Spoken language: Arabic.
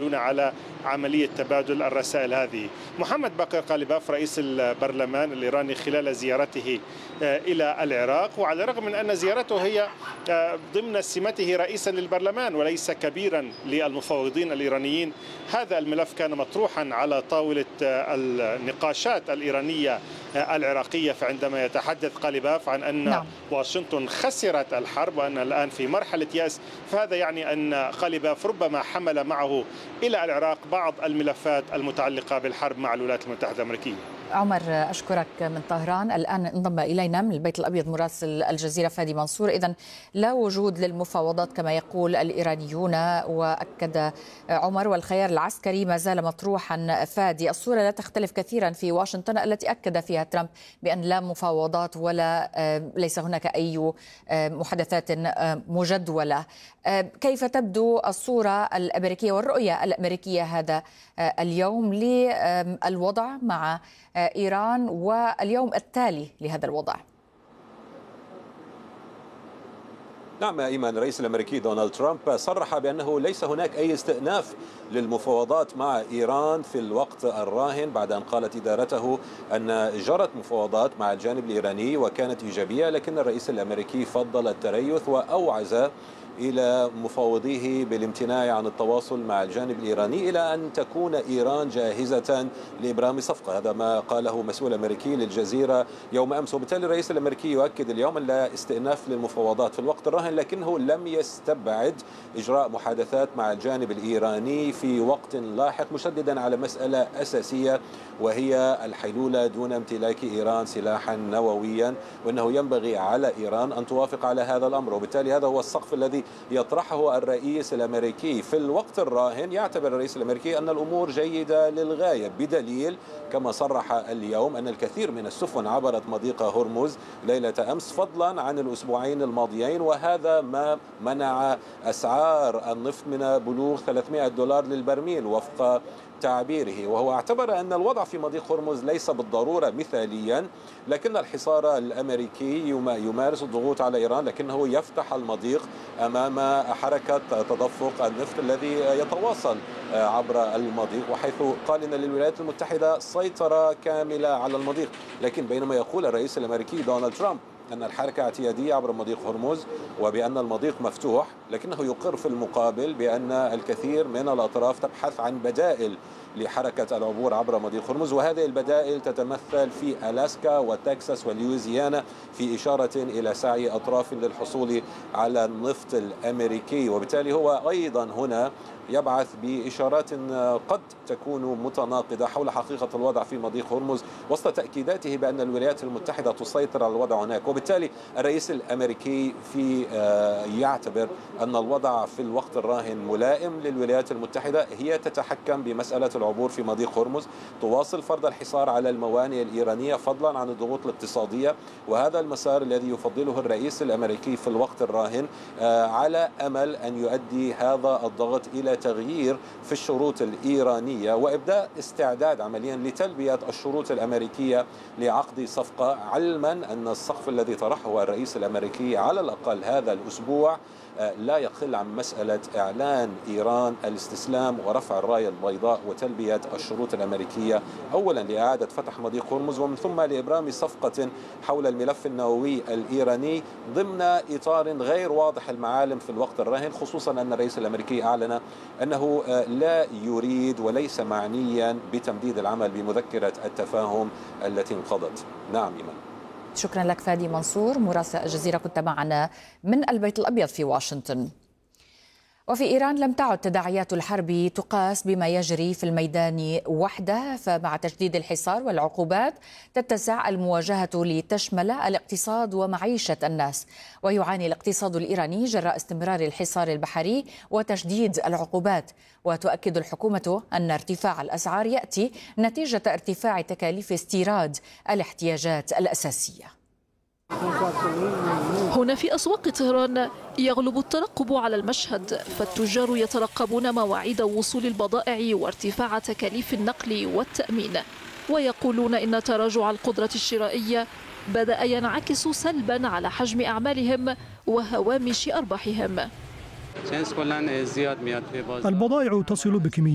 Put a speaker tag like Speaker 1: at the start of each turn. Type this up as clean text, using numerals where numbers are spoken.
Speaker 1: يعملون على عملية تبادل الرسائل هذه. محمد باقر قالباف رئيس البرلمان الإيراني خلال زيارته إلى العراق، وعلى الرغم من أن زيارته هي ضمن سمته رئيسا للبرلمان وليس كبيرا للمفوضين الإيرانيين، هذا الملف كان مطروحا على طاولة النقاشات الإيرانية العراقية. فعندما يتحدث قالباف عن أن واشنطن خسرت الحرب وأن الآن في مرحلة يأس، فهذا يعني أن قالباف ربما حمل معه إلى العراق بعض الملفات المتعلقة بالحرب مع الولايات المتحدة الأمريكية.
Speaker 2: عمر، أشكرك من طهران. الآن انضم إلينا من البيت الأبيض مراسل الجزيرة فادي منصور. إذن لا وجود للمفاوضات كما يقول الإيرانيون، وأكد عمر، والخيار العسكري ما زال مطروحا. فادي، الصورة لا تختلف كثيرا في واشنطن التي أكد فيها ترامب بأن لا مفاوضات ولا ليس هناك أي محادثات مجدولة. كيف تبدو الصورة الأمريكية والرؤية الأمريكية هذا اليوم للوضع مع إيران واليوم التالي لهذا الوضع؟
Speaker 3: نعم إيمان، الرئيس الأمريكي دونالد ترامب صرح بأنه ليس هناك أي استئناف للمفاوضات مع إيران في الوقت الراهن، بعد أن قالت إدارته أن جرت مفاوضات مع الجانب الإيراني وكانت إيجابية، لكن الرئيس الأمريكي فضل التريث وأوعز إلى مفاوضيه بالامتناع عن التواصل مع الجانب الإيراني إلى أن تكون إيران جاهزة لإبرام صفقة. هذا ما قاله مسؤول أمريكي للجزيرة يوم أمس. وبالتالي الرئيس الأمريكي يؤكد اليوم أن لا استئناف للمفاوضات في الوقت الراهن، لكنه لم يستبعد إجراء محادثات مع الجانب الإيراني في وقت لاحق، مشددا على مسألة أساسية وهي الحيلولة دون امتلاك إيران سلاحا نوويا، وأنه ينبغي على إيران أن توافق على هذا الأمر. وبالتالي هذا هو السقف الذي يطرحه الرئيس الأمريكي في الوقت الراهن. يعتبر الرئيس الأمريكي أن الأمور جيدة للغاية، بدليل كما صرح اليوم أن الكثير من السفن عبرت مضيق هرمز ليلة أمس فضلا عن الأسبوعين الماضيين، وهذا ما منع أسعار النفط من بلوغ $300 للبرميل وفق تعبيره. وهو اعتبر أن الوضع في مضيق هرمز ليس بالضرورة مثاليا، لكن الحصار الأمريكي يمارس الضغوط على إيران، لكنه يفتح المضيق أمام حركة تدفق النفط الذي يتواصل عبر المضيق، وحيث قال إن للولايات المتحدة سيطرة كاملة على المضيق. لكن بينما يقول الرئيس الأمريكي دونالد ترامب أن الحركة اعتيادية عبر مضيق هرمز وبأن المضيق مفتوح، لكنه يقر في المقابل بأن الكثير من الأطراف تبحث عن بدائل لحركة العبور عبر مضيق هرمز، وهذه البدائل تتمثل في ألاسكا وتكساس ولويزيانا، في إشارة إلى سعي أطراف للحصول على النفط الأمريكي. وبالتالي هو أيضا هنا يبعث بإشارات قد تكون متناقضة حول حقيقة الوضع في مضيق هرمز، وسط تأكيداته بأن الولايات المتحدة تسيطر على الوضع هناك. وبالتالي الرئيس الأمريكي يعتبر أن الوضع في الوقت الراهن ملائم للولايات المتحدة، هي تتحكم بمسألة العبور في مضيق هرمز، تواصل فرض الحصار على الموانئ الإيرانية فضلا عن الضغوط الاقتصادية، وهذا المسار الذي يفضله الرئيس الأمريكي في الوقت الراهن، على أمل أن يؤدي هذا الضغط إلى تغيير في الشروط الإيرانية وإبداء استعداد عمليا لتلبية الشروط الأمريكية لعقد صفقة، علما أن السقف الذي طرحه الرئيس الأمريكي على الأقل هذا الأسبوع لا يقل عن مسألة إعلان إيران الاستسلام ورفع الراية البيضاء وتلبية الشروط الأمريكية، أولا لإعادة فتح مضيق هرمز ومن ثم لإبرام صفقة حول الملف النووي الإيراني ضمن إطار غير واضح المعالم في الوقت الراهن، خصوصا أن الرئيس الأمريكي أعلن أنه لا يريد وليس معنيا بتمديد العمل بمذكرة التفاهم التي انقضت. نعم إيمان.
Speaker 2: شكرا لك فادي منصور مراسل الجزيرة، كنت معنا من البيت الأبيض في واشنطن. وفي إيران لم تعد تداعيات الحرب تقاس بما يجري في الميدان وحده، فمع تجديد الحصار والعقوبات تتسع المواجهة لتشمل الاقتصاد ومعيشة الناس. ويعاني الاقتصاد الإيراني جراء استمرار الحصار البحري وتشديد العقوبات، وتؤكد الحكومة أن ارتفاع الأسعار يأتي نتيجة ارتفاع تكاليف استيراد الاحتياجات الأساسية.
Speaker 4: هنا في أسواق طهران يغلب الترقب على المشهد، فالتجار يترقبون مواعيد وصول البضائع وارتفاع تكاليف النقل والتأمين، ويقولون إن تراجع القدرة الشرائية بدأ ينعكس سلبا على حجم أعمالهم وهوامش أرباحهم.
Speaker 5: البضائع تصل بكميات